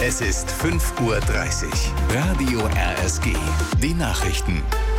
Es ist 5:30 Uhr. Radio RSG. Die Nachrichten.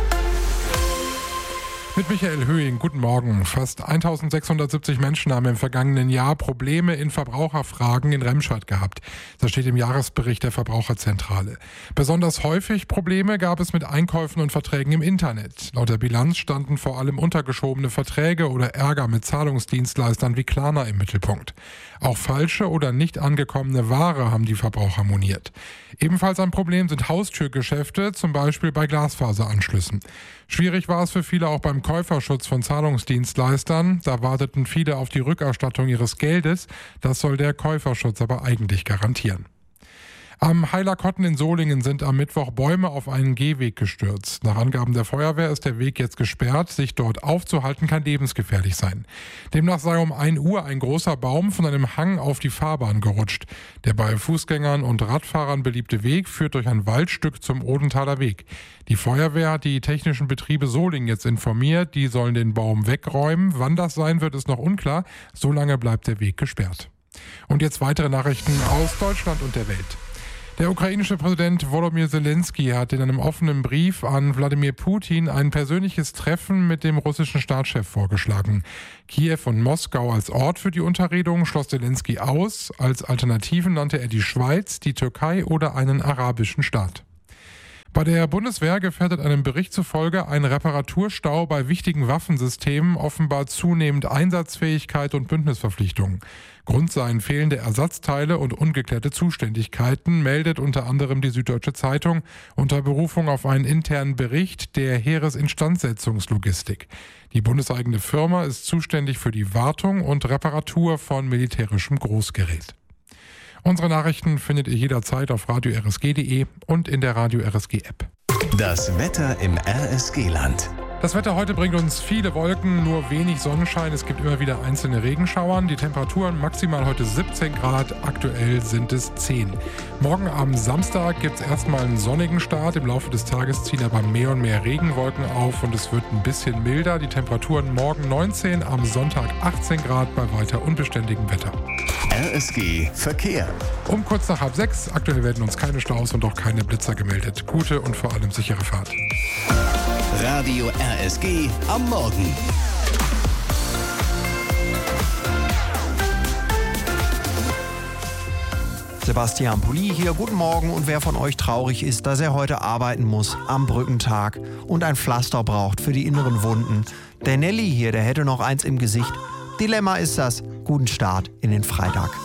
Mit Michael Höhing, guten Morgen. Fast 1670 Menschen haben im vergangenen Jahr Probleme in Verbraucherfragen in Remscheid gehabt. Das steht im Jahresbericht der Verbraucherzentrale. Besonders häufig Probleme gab es mit Einkäufen und Verträgen im Internet. Laut der Bilanz standen vor allem untergeschobene Verträge oder Ärger mit Zahlungsdienstleistern wie Klarna im Mittelpunkt. Auch falsche oder nicht angekommene Ware haben die Verbraucher moniert. Ebenfalls ein Problem sind Haustürgeschäfte, zum Beispiel bei Glasfaseranschlüssen. Schwierig war es für viele auch beim Käuferschutz von Zahlungsdienstleistern. Da warteten viele auf die Rückerstattung ihres Geldes. Das soll der Käuferschutz aber eigentlich garantieren. Am Heilerkotten in Solingen sind am Mittwoch Bäume auf einen Gehweg gestürzt. Nach Angaben der Feuerwehr ist der Weg jetzt gesperrt. Sich dort aufzuhalten kann lebensgefährlich sein. Demnach sei um 1 Uhr ein großer Baum von einem Hang auf die Fahrbahn gerutscht. Der bei Fußgängern und Radfahrern beliebte Weg führt durch ein Waldstück zum Odenthaler Weg. Die Feuerwehr hat die technischen Betriebe Solingen jetzt informiert. Die sollen den Baum wegräumen. Wann das sein wird, ist noch unklar. Solange bleibt der Weg gesperrt. Und jetzt weitere Nachrichten aus Deutschland und der Welt. Der ukrainische Präsident Volodymyr Zelensky hat in einem offenen Brief an Wladimir Putin ein persönliches Treffen mit dem russischen Staatschef vorgeschlagen. Kiew und Moskau als Ort für die Unterredung schloss Zelensky aus. Als Alternativen nannte er die Schweiz, die Türkei oder einen arabischen Staat. Bei der Bundeswehr gefährdet einem Bericht zufolge ein Reparaturstau bei wichtigen Waffensystemen offenbar zunehmend Einsatzfähigkeit und Bündnisverpflichtungen. Grund seien fehlende Ersatzteile und ungeklärte Zuständigkeiten, meldet unter anderem die Süddeutsche Zeitung unter Berufung auf einen internen Bericht der Heeresinstandsetzungslogistik. Die bundeseigene Firma ist zuständig für die Wartung und Reparatur von militärischem Großgerät. Unsere Nachrichten findet ihr jederzeit auf radio-rsg.de und in der Radio RSG App. Das Wetter im RSG-Land. Das Wetter heute bringt uns viele Wolken, nur wenig Sonnenschein. Es gibt immer wieder einzelne Regenschauern. Die Temperaturen maximal heute 17 Grad, aktuell sind es 10. Morgen am Samstag gibt es erstmal einen sonnigen Start. Im Laufe des Tages ziehen aber mehr und mehr Regenwolken auf und es wird ein bisschen milder. Die Temperaturen morgen 19, am Sonntag 18 Grad bei weiter unbeständigem Wetter. RSG Verkehr. Um kurz nach 5:30. Aktuell werden uns keine Staus und auch keine Blitzer gemeldet. Gute und vor allem sichere Fahrt. Radio RSG am Morgen. Sebastian Pulli hier, guten Morgen. Und wer von euch traurig ist, dass er heute arbeiten muss am Brückentag und ein Pflaster braucht für die inneren Wunden, der Nelly hier, der hätte noch eins im Gesicht. Dilemma ist das. Guten Start in den Freitag.